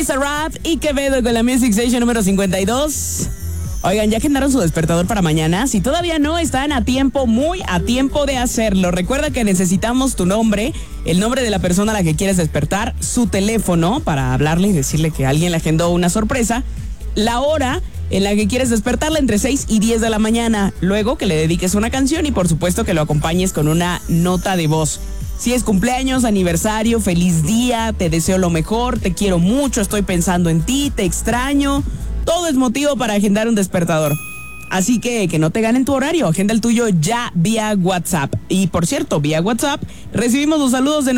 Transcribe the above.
Bizarrap y Quevedo con la Music Station número 52. Oigan, ¿ya agendaron su despertador para mañana? Si todavía no, están a tiempo, muy a tiempo de hacerlo. Recuerda que necesitamos tu nombre, el nombre de la persona a la que quieres despertar, su teléfono para hablarle y decirle que alguien le agendó una sorpresa, la hora en la que quieres despertarla entre 6 y 10 de la mañana, luego que le dediques una canción y por supuesto que lo acompañes con una nota de voz. Si es cumpleaños, aniversario, feliz día, te deseo lo mejor, te quiero mucho, estoy pensando en ti, te extraño. Todo es motivo para agendar un despertador. Así que no te ganen tu horario, agenda el tuyo ya vía WhatsApp. Y por cierto, vía WhatsApp recibimos los saludos de